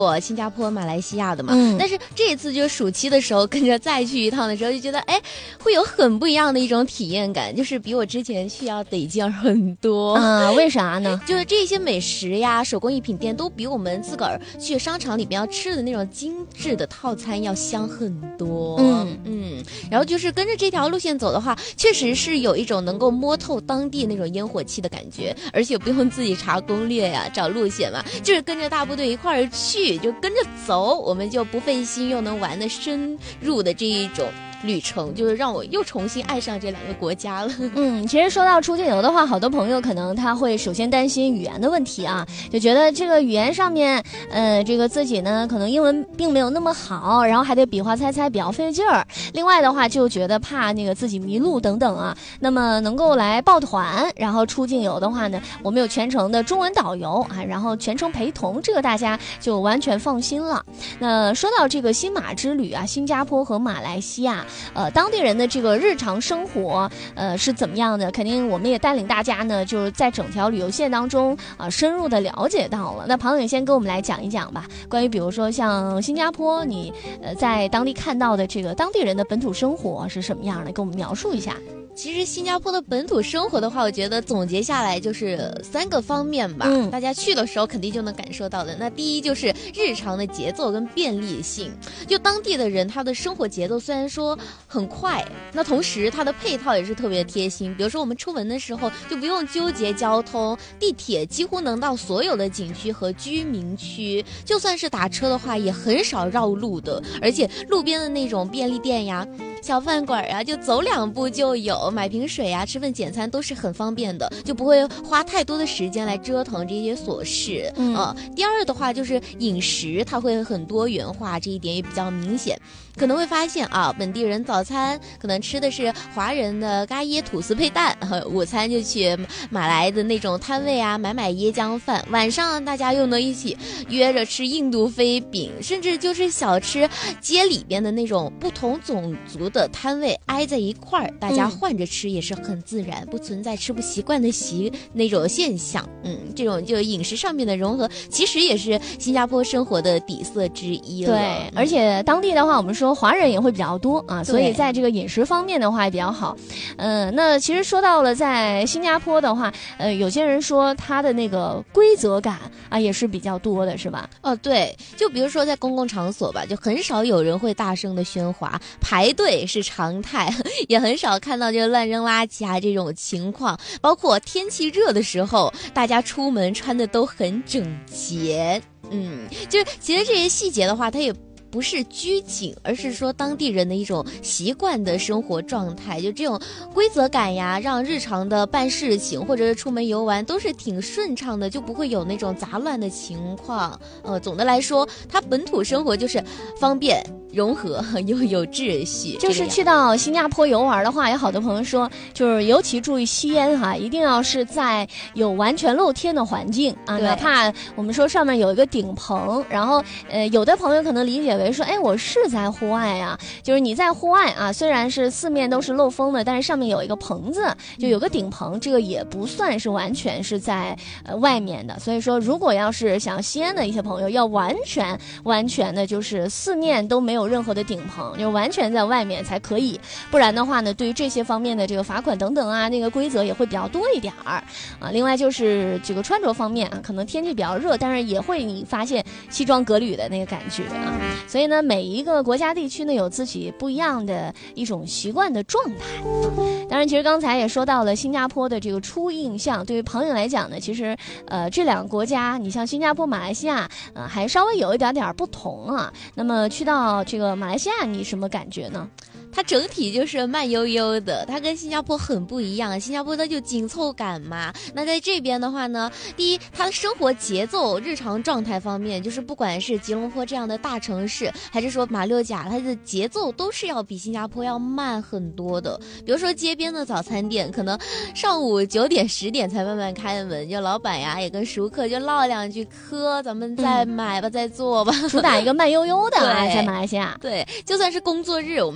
我新加坡、马来西亚的嘛，但是这一次就暑期的时候跟着再去一趟的时候，就觉得会有很不一样的一种体验感，就是比我之前去要得劲儿很多。 为啥呢？ 就是这些美食呀、手工艺品店都比我们自个儿去商场里边要吃的那种精致的套餐要香很多。然后就是跟着这条路线走的话，确实是有一种能够摸透当地那种烟火气的感觉，而且不用自己查攻略呀、找路线嘛，就是跟着大部队一块儿去。就跟着走，我们就不费心又能玩得深入的这一种旅程，就是让我又重新爱上这两个国家了。 其实说到出境游的话，好多朋友可能他会首先担心语言的问题啊，就觉得这个语言上面，这个自己呢可能英文并没有那么好，然后还得比划猜猜，比较费劲儿。另外的话，就觉得怕那个自己迷路等等啊。那么能够来报团，然后出境游的话呢，我们有全程的中文导游啊，然后全程陪同，这个大家就完全放心了。那说到这个新马之旅啊，新加坡和马来西亚。当地人的这个日常生活是怎么样的，肯定我们也带领大家呢就是在整条旅游线当中深入的了解到了。那庞总先跟我们来讲一讲吧，关于比如说像新加坡，你在当地看到的这个当地人的本土生活是什么样的，跟我们描述一下。 其实新加坡的本土生活的话，我觉得总结下来就是3个方面吧，大家去的时候肯定就能感受到的。那第一就是日常的节奏跟便利性，就当地的人他的生活节奏虽然说很快，那同时他的配套也是特别贴心。比如说我们出门的时候就不用纠结交通，地铁几乎能到所有的景区和居民区，就算是打车的话也很少绕路的，而且路边的那种便利店呀、小饭馆啊，就走2步就有，买瓶水啊、吃份简餐都是很方便的，就不会花太多的时间来折腾这些琐事。第二的话就是饮食，它会很多元化，这一点也比较明显。可能会发现啊，本地人早餐可能吃的是华人的咖椰吐司配蛋，午餐就去马来的那种摊位啊买椰浆饭，晚上大家又能一起约着吃印度飞饼，甚至就是小吃街里边的那种不同种族的摊位挨在一块儿，大家换着吃也是很自然，不存在吃不习惯的那种现象。这种就饮食上面的融合，其实也是新加坡生活的底色之一了。 对，而且当地的话，我们说华人也会比较多啊，所以在这个饮食方面的话也比较好。那其实说到了在新加坡的话，有些人说它的那个规则感啊也是比较多的，是吧？ 对，就比如说在公共场所吧，就很少有人会大声的喧哗，排队是常态，也很少看到就乱扔垃圾啊这种情况。包括天气热的时候，大家出门穿的都很整洁。就是其实这些细节的话，它也不是拘谨，而是说当地人的一种习惯的生活状态，就这种规则感呀，让日常的办事情或者是出门游玩都是挺顺畅的，就不会有那种杂乱的情况。总的来说，它本土生活就是方便、融合又有秩序。 就是去到新加坡游玩的话，有好多朋友说，就是尤其注意吸烟哈，一定要是在有完全露天的环境啊，哪怕我们说上面有一个顶棚，然后有的朋友可能理解为说，我是在户外啊，就是你在户外啊，虽然是四面都是漏风的，但是上面有一个棚子，就有个顶棚，这个也不算是完全是在外面的。所以说，如果要是想吸烟的一些朋友，要完全的就是四面都没有任何的顶棚，就完全在外面才可以，不然的话呢，对于这些方面的这个罚款等等啊，那个规则也会比较多一点儿啊。另外就是这个穿着方面啊，可能天气比较热，但是也会你发现西装革履的那个感觉啊。所以呢，每一个国家地区呢有自己不一样的一种习惯的状态。当然，其实刚才也说到了新加坡的这个初印象，对于朋友来讲呢，其实这两个国家，你像新加坡、马来西亚，还稍微有一点不同啊。那么去到这个马来西亚，你什么感觉呢？ 它整体就是慢悠悠的，它跟新加坡很不一样。新加坡它就紧凑感嘛，那在这边的话呢，第一，它的生活节奏、日常状态方面，就是不管是吉隆坡这样的大城市，还是说马六甲，它的节奏都是要比新加坡要慢很多的。比如说街边的早餐店，可能上午9点10点才慢慢开门，就老板呀也跟熟客就唠2句嗑，咱们再买吧，再做吧， 主打一个慢悠悠的在马来西亚。 对，就算是工作日，我们下午也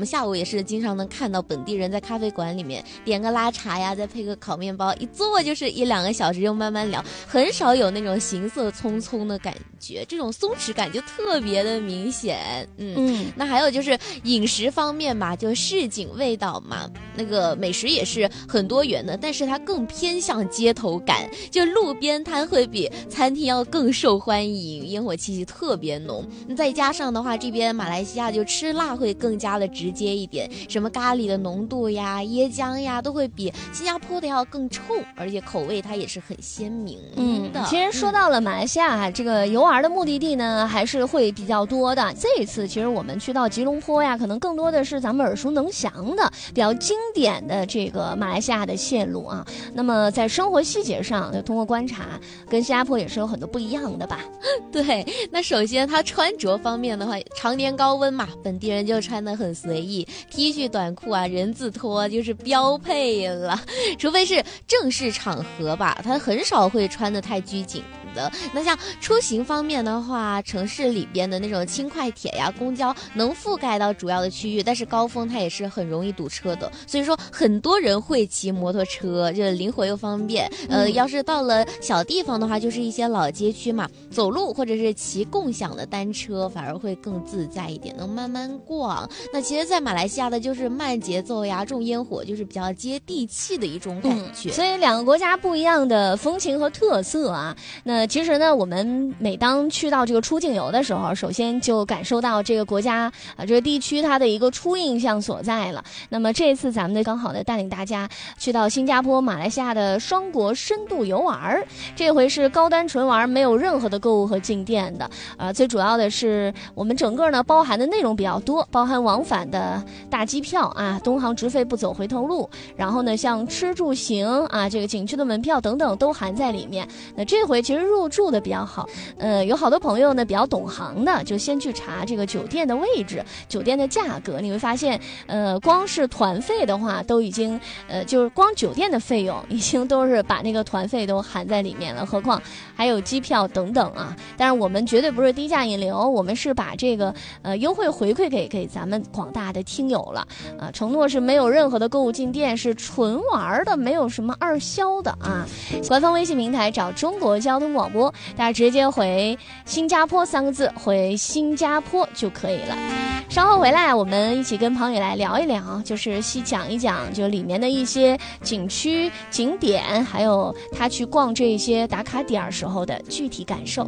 也是经常能看到本地人在咖啡馆里面点个拉茶呀，再配个烤面包，一坐就是1-2个小时就慢慢聊，很少有那种行色匆匆的感觉，这种松弛感就特别的明显。那还有就是饮食方面嘛，就市井味道嘛，那个美食也是很多元的，但是它更偏向街头感，就路边摊会比餐厅要更受欢迎，烟火气息特别浓。再加上的话，这边马来西亚就吃辣会更加的直接一点，什么咖喱的浓度呀、椰浆呀，都会比新加坡的要更冲，而且口味它也是很鲜明的。 其实说到了马来西亚这个游玩的目的地呢，还是会比较多的。这一次其实我们去到吉隆坡呀，可能更多的是咱们耳熟能详的、比较经典的这个马来西亚的线路啊。那么在生活细节上，通过观察，跟新加坡也是有很多不一样的吧？ 对，那首先它穿着方面的话，常年高温嘛，本地人就穿得很随意，T 恤短裤啊，人字拖就是标配了，除非是正式场合吧，它很少会穿得太拘谨的。那像出行方面的话，城市里边的那种轻快铁呀、公交能覆盖到主要的区域，但是高峰它也是很容易堵车的，所以说很多人会骑摩托车，就灵活又方便。要是到了小地方的话，就是一些老街区嘛，走路或者是骑共享的单车反而会更自在一点，能慢慢逛。那其实在马来西亚的就是慢节奏呀，重烟火就是比较接地气的一种感觉。 所以两个国家不一样的风情和特色啊。那其实呢，我们每当去到这个出境游的时候，首先就感受到这个国家这个地区它的一个初印象所在了。那么这次咱们刚好的带领大家去到新加坡、马来西亚的双国深度游玩，这回是高端纯玩，没有任何的购物和进店的。最主要的是我们整个呢包含的内容比较多，包含往返的大机票啊，东航直飞不走回头路，然后呢像吃住行啊，这个景区的门票等等都含在里面。那这回其实入住的比较好，有好多朋友呢比较懂行的，就先去查这个酒店的位置、酒店的价格。你会发现，光是团费的话，都已经就是光酒店的费用已经都是把那个团费都含在里面了，何况还有机票等等啊。但是我们绝对不是低价引流，我们是把这个优惠回馈给咱们广大的听友了承诺是没有任何的购物进店，是纯玩的，没有什么二销的啊。官方微信平台找中国交通广播，大家直接回新加坡3个字，回新加坡就可以了。稍后回来我们一起跟庞宇来聊一聊，就是细讲一讲就里面的一些景区景点，还有他去逛这些打卡点时候的具体感受。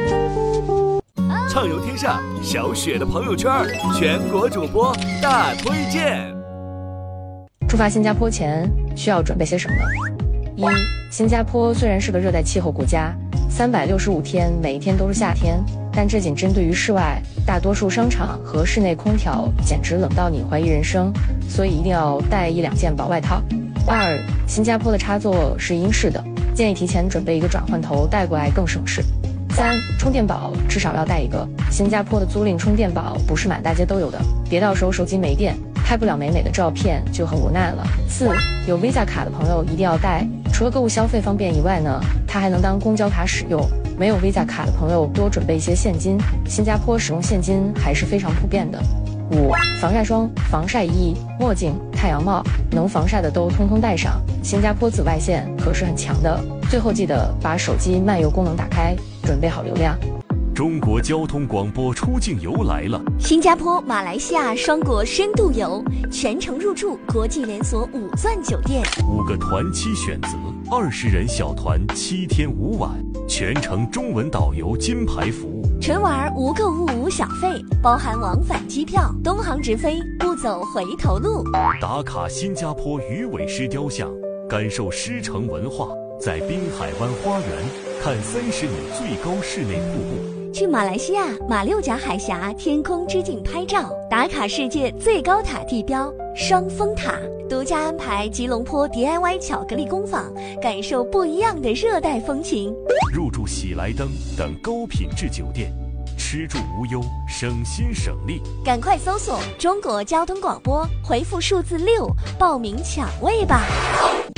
畅游天下小雪的朋友圈，全国主播大推荐。 出发新加坡前需要准备些什么？1. 新加坡虽然是个热带气候国家，365天每一天都是夏天，但这仅针对于室外，大多数商场和室内空调简直冷到你怀疑人生，所以一定要带1-2件薄外套。2. 新加坡的插座是英式的，建议提前准备一个转换头带过来更省事。3. 充电宝至少要带一个，新加坡的租赁充电宝不是满大街都有的，别到时候手机没电，拍不了美美的照片就很无奈了。4. 有 Visa 卡的朋友一定要带，除了购物消费方便以外呢，它还能当公交卡使用。没有 Visa 卡的朋友多准备一些现金，新加坡使用现金还是非常普遍的。5. 防晒霜、防晒衣、墨镜、太阳帽，能防晒的都通通带上，新加坡紫外线可是很强的。最后记得把手机漫游功能打开，准备好流量。 中国交通广播出境游来了， 新加坡、马来西亚双国深度游，全程入住国际连锁5钻酒店 ，5个团期选择，20人小团7天5晚，全程中文导游金牌服务， 纯玩无购物无小费，包含往返机票，东航直飞不走回头路。 打卡新加坡鱼尾狮雕像，感受狮城文化，在滨海湾花园看30米最高室内瀑布。 去马来西亚马六甲海峡天空之镜拍照，打卡世界最高塔地标双峰塔，独家安排吉隆坡 DIY 巧克力工坊，感受不一样的热带风情。 入住喜来登等高品质酒店，吃住无忧，省心省力。 赶快搜索中国交通广播，回复数字6报名抢位吧。